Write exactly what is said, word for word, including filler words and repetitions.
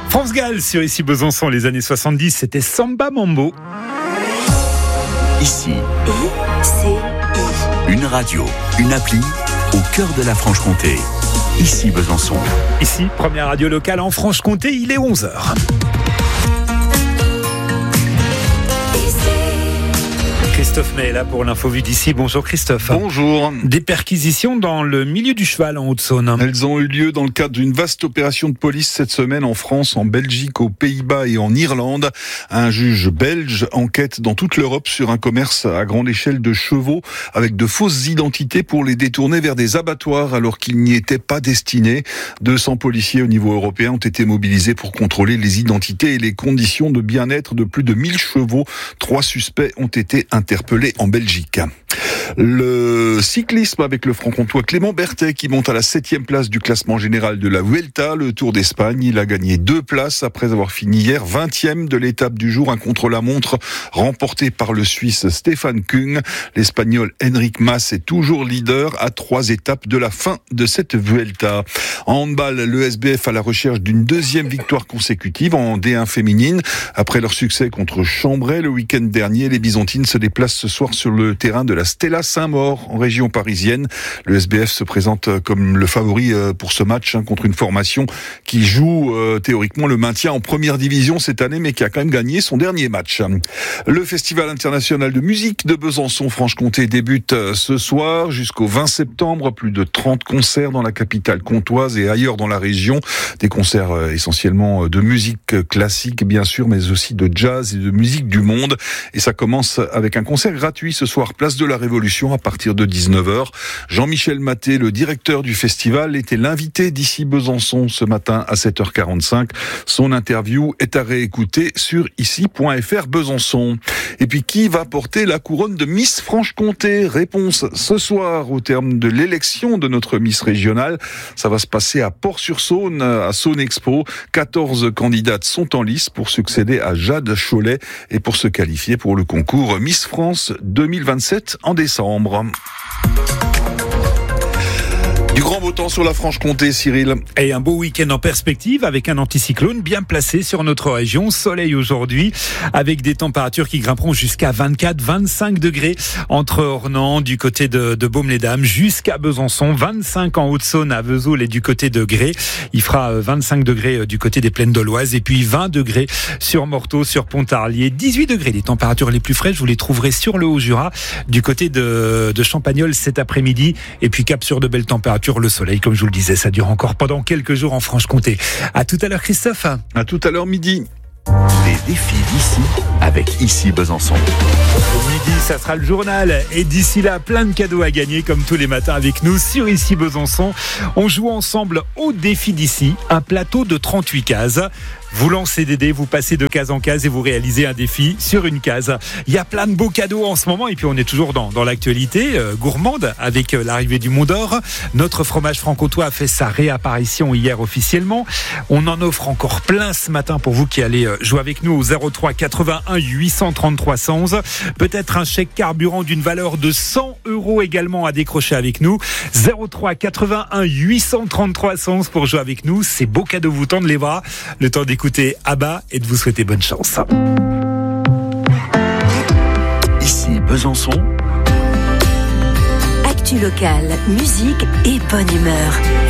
France Gall sur Ici Besançon, les années soixante-dix, c'était Samba Mambo. Ici, I C I. une radio, une appli au cœur de la Franche-Comté. Ici Besançon. Ici, première radio locale en Franche-Comté, il est onze heures. Christophe May est là pour l'info vue d'ici. Bonjour Christophe. Bonjour. Des perquisitions dans le milieu du cheval en Haute-Saône. Elles ont eu lieu dans le cadre d'une vaste opération de police cette semaine en France, en Belgique, aux Pays-Bas et en Irlande. Un juge belge enquête dans toute l'Europe sur un commerce à grande échelle de chevaux avec de fausses identités pour les détourner vers des abattoirs alors qu'ils n'y étaient pas destinés. deux cents policiers au niveau européen ont été mobilisés pour contrôler les identités et les conditions de bien-être de plus de mille chevaux. Trois suspects ont été interpellés. interpellé en Belgique. Le cyclisme avec le franc-comtois Clément Berthet qui monte à la septième place du classement général de la Vuelta, le Tour d'Espagne. Il a gagné deux places après avoir fini hier vingtième de l'étape du jour, un contre-la-montre remporté par le Suisse Stefan Küng. L'Espagnol Enric Mas est toujours leader à trois étapes de la fin de cette Vuelta. En handball, le S B F à la recherche d'une deuxième victoire consécutive en D un féminine. Après leur succès contre Chambray le week-end dernier, les Byzantines se déplacent ce soir sur le terrain de la Stella Saint-Maur en région parisienne. Le S B F se présente comme le favori pour ce match hein, contre une formation qui joue euh, théoriquement le maintien en première division cette année mais qui a quand même gagné son dernier match. Le Festival international de musique de Besançon-Franche-Comté débute ce soir jusqu'au vingt septembre. Plus de trente concerts dans la capitale comtoise et ailleurs dans la région. Des concerts euh, essentiellement de musique classique bien sûr mais aussi de jazz et de musique du monde. Et ça commence avec un concert gratuit ce soir, place de la Révolution à partir de dix-neuf heures. Jean-Michel Maté, le directeur du festival, était l'invité d'Ici Besançon ce matin à sept heures quarante-cinq. Son interview est à réécouter sur ici point f r Besançon. Et puis, qui va porter la couronne de Miss Franche-Comté? Réponse ce soir au terme de l'élection de notre Miss régionale. Ça va se passer à Port-sur-Saône, à Saône Expo. quatorze candidates sont en lice pour succéder à Jade Cholet et pour se qualifier pour le concours Miss France deux mille vingt-sept en décembre. Du grand beau temps sur la Franche-Comté, Cyril. Et un beau week-end en perspective avec un anticyclone bien placé sur notre région. Soleil aujourd'hui avec des températures qui grimperont jusqu'à vingt-quatre à vingt-cinq degrés entre Ornans du côté de, de Baume-les-Dames jusqu'à Besançon. vingt-cinq en Haute-Saône à Vesoul et du côté de Grès. Il fera vingt-cinq degrés du côté des plaines d'Auloise et puis vingt degrés sur Morteau, sur Pontarlier. dix-huit degrés, les températures les plus fraîches. Vous les trouverez sur le Haut-Jura du côté de, de Champagnole cet après-midi. Et puis cap sur de belles températures. Le soleil, comme je vous le disais, ça dure encore pendant quelques jours en Franche-Comté. À tout à l'heure, Christophe. À tout à l'heure midi. Les défis d'ici avec Ici Besançon. Au midi, ça sera le journal. Et d'ici là, plein de cadeaux à gagner, comme tous les matins avec nous sur Ici Besançon. On joue ensemble au défi d'ici, un plateau de trente-huit cases. Vous lancez des dés, vous passez de case en case et vous réalisez un défi sur une case. Il y a plein de beaux cadeaux en ce moment et puis on est toujours dans, dans l'actualité euh, gourmande avec euh, l'arrivée du Mont d'Or. Notre fromage franc-comtois a fait sa réapparition hier officiellement. On en offre encore plein ce matin pour vous qui allez euh, jouer avec nous au zéro trois quatre-vingt-un huit cent trente-trois cent onze. Peut-être un chèque carburant d'une valeur de cent euros également à décrocher avec nous. zéro trois quatre-vingt-un huit cent trente-trois cent onze pour jouer avec nous. Ces beaux cadeaux vous tendent les bras. Le temps d'écouter Abba et de vous souhaiter bonne chance. Ici Besançon. Actu locale, musique et bonne humeur.